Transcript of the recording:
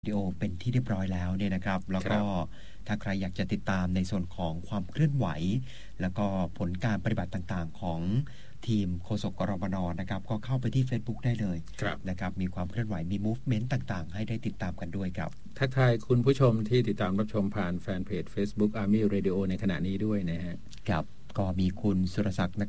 วิดีโอเป็นที่เรียบร้อยแล้วเนี่ยนะครับแล้วก็ถ้าใครอยากจะติดตามในส่วนของความเคลื่อนไหวแล้วก็ผลการปฏิบัติต่างๆของทีมโฆษกกรมนนะครับก็เข้าไปที่ Facebook ได้เลยนะครับมีความเคลื่อนไหวมี movement ต่างๆให้ได้ติดตามกันด้วยครับทักทายคุณผู้ชมที่ติดตามรับชมผ่านแฟนเพจ Facebook Army Radio ในขณะนี้ด้วยนะฮะครับก็มีคุณสุรศักดิ์